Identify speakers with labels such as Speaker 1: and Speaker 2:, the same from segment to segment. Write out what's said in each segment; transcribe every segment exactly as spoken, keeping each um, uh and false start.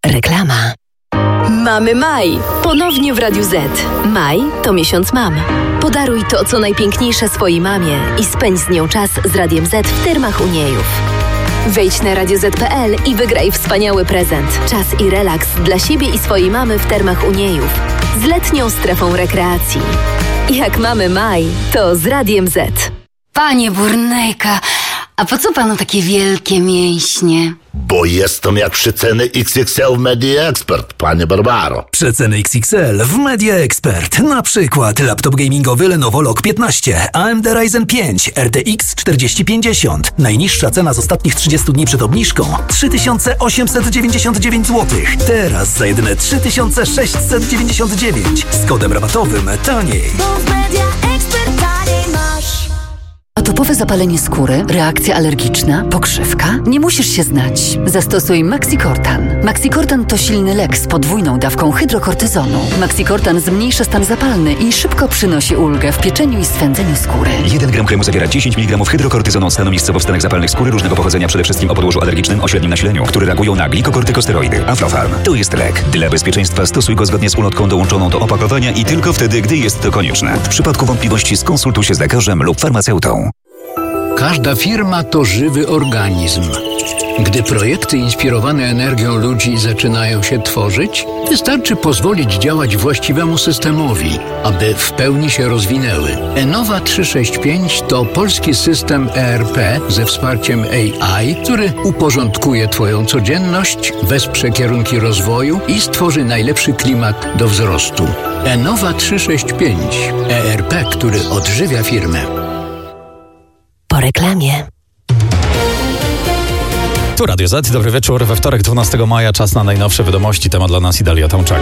Speaker 1: Reklama. Mamy maj. Ponownie w Radiu Z. Maj to miesiąc mam. Podaruj to, co najpiękniejsze swojej mamie i spędź z nią czas z Radiem Z w termach Uniejów. Wejdź na radio zet kropka pe el i wygraj wspaniały prezent. Czas i relaks dla siebie i swojej mamy w termach Uniejów. Z letnią strefą rekreacji. Jak mamy maj, to z Radiem Z.
Speaker 2: Panie Burnejka, a po co panu takie wielkie mięśnie?
Speaker 3: Bo jestem jak przeceny iks iks el w Media Expert, panie Barbaro.
Speaker 4: Przeceny iks iks el w Media Expert. Na przykład laptop gamingowy Lenovo Log piętnaście, A M D Ryzen pięć, R T X czterdzieści pięćdziesiąt. Najniższa cena z ostatnich trzydziestu dni przed obniżką trzy tysiące osiemset dziewięćdziesiąt dziewięć złotych. Teraz za jedyne trzy tysiące sześćset dziewięćdziesiąt dziewięć. Z kodem rabatowym taniej.
Speaker 5: Bo w Media Expert taniej masz.
Speaker 2: Atopowe zapalenie skóry, reakcja alergiczna, pokrzywka? Nie musisz się znać. Zastosuj Maxicortan. Maxicortan to silny lek z podwójną dawką hydrokortyzonu. Maxicortan zmniejsza stan zapalny i szybko przynosi ulgę w pieczeniu i swędzeniu skóry.
Speaker 6: jeden gram kremu zawiera dziesięć miligramów hydrokortyzonu od stanu miejscowo w stanach zapalnych skóry różnego pochodzenia, przede wszystkim o podłożu alergicznym o średnim nasileniu, które reagują na glikokortykosteroidy. Aflofarm to jest lek. Dla bezpieczeństwa stosuj go zgodnie z ulotką dołączoną do opakowania i tylko wtedy, gdy jest to konieczne. W przypadku wątpliwości skonsultuj się z lekarzem lub farmaceutą.
Speaker 7: Każda firma to żywy organizm. Gdy projekty inspirowane energią ludzi zaczynają się tworzyć, wystarczy pozwolić działać właściwemu systemowi, aby w pełni się rozwinęły. Enova trzysta sześćdziesiąt pięć to polski system E R P ze wsparciem A I, który uporządkuje Twoją codzienność, wesprze kierunki rozwoju i stworzy najlepszy klimat do wzrostu. Enova trzysta sześćdziesiąt pięć. E R P, który odżywia firmę.
Speaker 1: Po reklamie.
Speaker 8: Tu Radio Z, dobry wieczór. We wtorek dwunastego maja czas na najnowsze wiadomości. Temat dla nas Idalia Tomczak.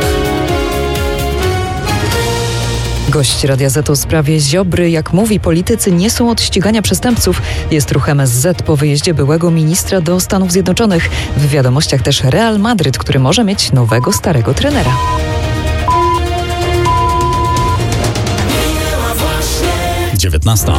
Speaker 9: Gość Radia Z o sprawie Ziobry. Jak mówi, politycy nie są od ścigania przestępców. Jest ruch M S Z po wyjeździe byłego ministra do Stanów Zjednoczonych. W wiadomościach też Real Madryt, który może mieć nowego, starego trenera.
Speaker 8: dziewiętnasta.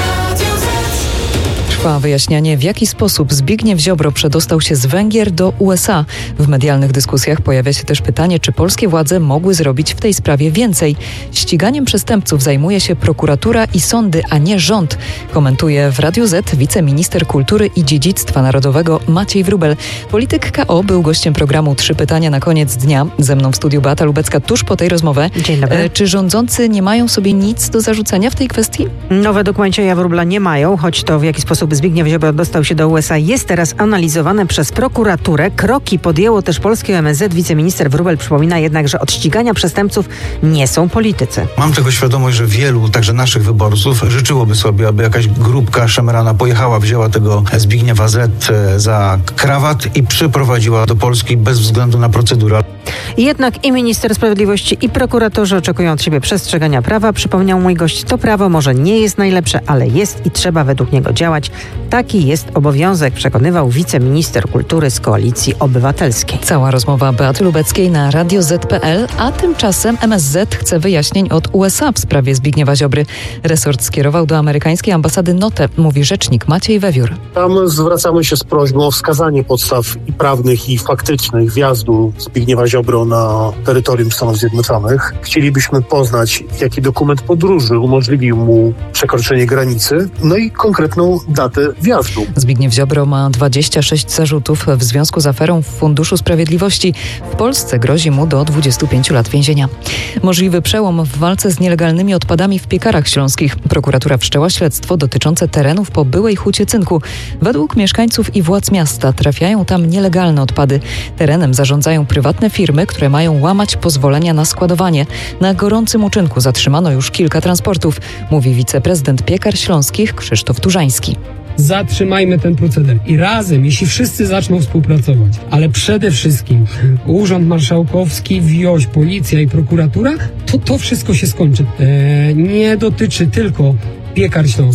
Speaker 9: Trwa wyjaśnianie, w jaki sposób Zbigniew Ziobro przedostał się z Węgier do U S A. W medialnych dyskusjach pojawia się też pytanie, czy polskie władze mogły zrobić w tej sprawie więcej. Ściganiem przestępców zajmuje się prokuratura i sądy, a nie rząd, komentuje w Radiu Z wiceminister kultury i dziedzictwa narodowego Maciej Wróbel. Polityk K O był gościem programu Trzy pytania na koniec dnia. Ze mną w studiu Beata Lubecka tuż po tej rozmowie.
Speaker 10: Dzień dobry.
Speaker 9: E, czy rządzący nie mają sobie nic do zarzucenia w tej kwestii?
Speaker 10: No, według Macieja Wróbla nie mają, choć to w jaki sposób Zbigniew Ziobro dostał się do U S A jest teraz analizowane przez prokuraturę. Kroki podjęło też polskie M S Z. Wiceminister Wróbel przypomina jednak, że od ścigania przestępców nie są politycy.
Speaker 11: Mam tego świadomość, że wielu, także naszych wyborców, życzyłoby sobie, aby jakaś grupka szemrana pojechała, wzięła tego Zbigniewa Z za krawat i przyprowadziła do Polski bez względu na procedurę.
Speaker 10: Jednak i minister sprawiedliwości, i prokuratorzy oczekują od siebie przestrzegania prawa. Przypomniał mój gość, to prawo może nie jest najlepsze, ale jest i trzeba według niego działać. Taki jest obowiązek, przekonywał wiceminister kultury z Koalicji Obywatelskiej.
Speaker 9: Cała rozmowa Beaty Lubeckiej na radio zet kropka pe el, a tymczasem M S Z chce wyjaśnień od U S A w sprawie Zbigniewa Ziobry. Resort skierował do amerykańskiej ambasady notę, mówi rzecznik Maciej Wewiór.
Speaker 12: Tam zwracamy się z prośbą o wskazanie podstaw i prawnych i faktycznych wjazdu Zbigniewa Ziobro na terytorium Stanów Zjednoczonych. Chcielibyśmy poznać, jaki dokument podróży umożliwił mu przekroczenie granicy, no i konkretną datę wjazdu.
Speaker 9: Zbigniew Ziobro ma dwadzieścia sześć zarzutów w związku z aferą w Funduszu Sprawiedliwości. W Polsce grozi mu do dwudziestu pięciu lat więzienia. Możliwy przełom w walce z nielegalnymi odpadami w Piekarach Śląskich. Prokuratura wszczęła śledztwo dotyczące terenów po byłej hucie cynku. Według mieszkańców i władz miasta trafiają tam nielegalne odpady. Terenem zarządzają prywatne firmy, które mają łamać pozwolenia na składowanie. Na gorącym uczynku zatrzymano już kilka transportów, mówi wiceprezydent Piekar Śląskich Krzysztof Turzański.
Speaker 13: Zatrzymajmy ten proceder i razem, jeśli wszyscy zaczną współpracować, ale przede wszystkim Urząd Marszałkowski, wioś, policja i prokuratura, to to wszystko się skończy. E, nie dotyczy tylko Piekar Śląskich,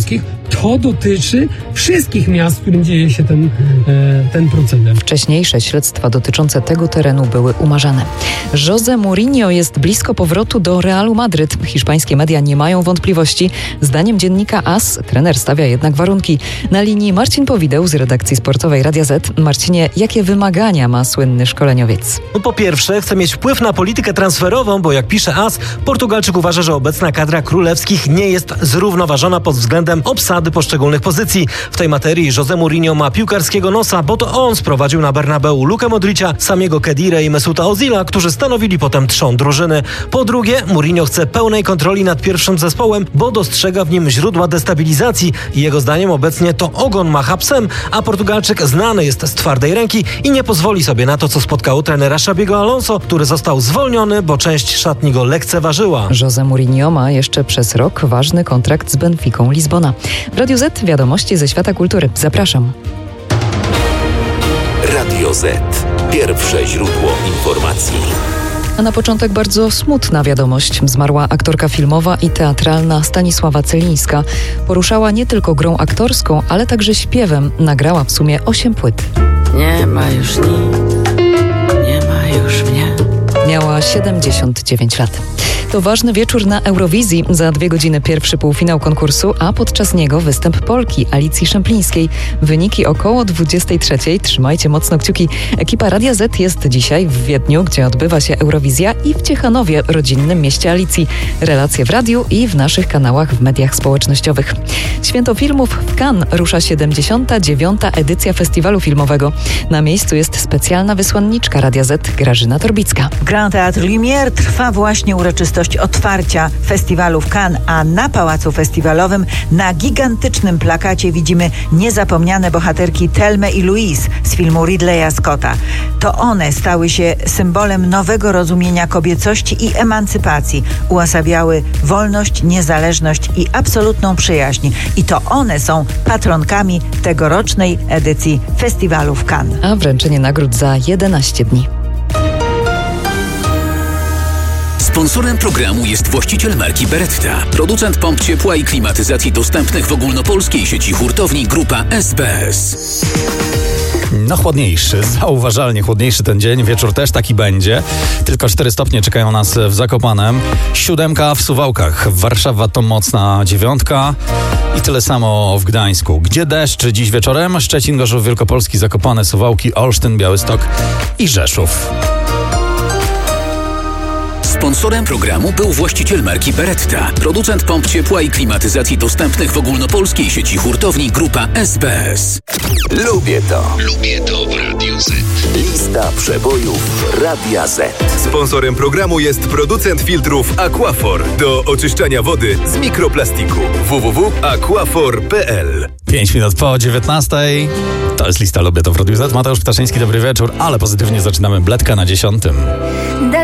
Speaker 13: to dotyczy wszystkich miast, w którym dzieje się ten, e, ten proceder.
Speaker 9: Wcześniejsze śledztwa dotyczące tego terenu były umarzane. José Mourinho jest blisko powrotu do Realu Madryt. Hiszpańskie media nie mają wątpliwości. Zdaniem dziennika A S trener stawia jednak warunki. Na linii Marcin Powideł z redakcji sportowej Radia Z. Marcinie, jakie wymagania ma słynny szkoleniowiec?
Speaker 14: No po pierwsze, chce mieć wpływ na politykę transferową, bo jak pisze A S, Portugalczyk uważa, że obecna kadra królewskich nie jest zrównoważona pod względem obsady poszczególnych pozycji. W tej materii José Mourinho ma piłkarskiego nosa, bo to on sprowadził na Bernabeu Lukę Modricia, Samiego Khedira i Mesuta Ozila, którzy stanowili potem trzon drużyny. Po drugie, Mourinho chce pełnej kontroli nad pierwszym zespołem, bo dostrzega w nim źródła destabilizacji i jego zdaniem obecnie to ogon macha psem, a Portugalczyk znany jest z twardej ręki i nie pozwoli sobie na to, co spotkało trenera Xabiego Alonso, który został zwolniony, bo część szatni go lekceważyła.
Speaker 9: José Mourinho ma jeszcze przez rok ważny kontrakt z Benficą Lizbona. W Radiu Z wiadomości ze świata kultury. Zapraszam.
Speaker 15: Radio Z. Pierwsze źródło informacji.
Speaker 9: A na początek bardzo smutna wiadomość. Zmarła aktorka filmowa i teatralna Stanisława Celińska. Poruszała nie tylko grą aktorską, ale także śpiewem. Nagrała w sumie osiem płyt.
Speaker 16: Nie ma już nic, nie ma już mnie.
Speaker 9: Miała siedemdziesiąt dziewięć lat. To ważny wieczór na Eurowizji. Za dwie godziny pierwszy półfinał konkursu, a podczas niego występ Polki Alicji Szemplińskiej. Wyniki około dwudziestej trzeciej. Trzymajcie mocno kciuki. Ekipa Radia Z jest dzisiaj w Wiedniu, gdzie odbywa się Eurowizja, i w Ciechanowie, rodzinnym mieście Alicji. Relacje w radiu i w naszych kanałach w mediach społecznościowych. Święto filmów w Cannes rusza siedemdziesiąta dziewiąta edycja festiwalu filmowego. Na miejscu jest specjalna wysłanniczka Radia Z Grażyna Torbicka.
Speaker 17: Grand Théâtre Lumière trwa właśnie uroczystość otwarcia festiwalu w Cannes, a na Pałacu Festiwalowym na gigantycznym plakacie widzimy niezapomniane bohaterki Thelmę i Louise z filmu Ridleya Scotta. To one stały się symbolem nowego rozumienia kobiecości i emancypacji. Uosabiały wolność, niezależność i absolutną przyjaźń. I to one są patronkami tegorocznej edycji festiwalu w Cannes.
Speaker 9: A wręczenie nagród za jedenaście dni.
Speaker 15: Sponsorem programu jest właściciel marki Beretta, producent pomp ciepła i klimatyzacji dostępnych w ogólnopolskiej sieci hurtowni Grupa S B S.
Speaker 8: No chłodniejszy, zauważalnie chłodniejszy ten dzień, wieczór też taki będzie. Tylko cztery stopnie czekają nas w Zakopanem, siódemka w Suwałkach, Warszawa to mocna dziewiątka i tyle samo w Gdańsku. Gdzie deszcz dziś wieczorem? Szczecin, Gorzów Wielkopolski, Zakopane, Suwałki, Olsztyn, Białystok i Rzeszów.
Speaker 15: Sponsorem programu był właściciel marki Beretta, producent pomp ciepła i klimatyzacji dostępnych w ogólnopolskiej sieci hurtowni Grupa S B S. Lubię to. Lubię to w Radiu Z. Lista przebojów Radia Z.
Speaker 18: Sponsorem programu jest producent filtrów Aquafor do oczyszczania wody z mikroplastiku. w w w kropka aquafor kropka p l.
Speaker 8: Pięć minut po dziewiętnastej. To jest lista Lubię to w Radiu Z. Mateusz Ptaszyński, dobry wieczór, ale pozytywnie zaczynamy Bledka na dziesiątym.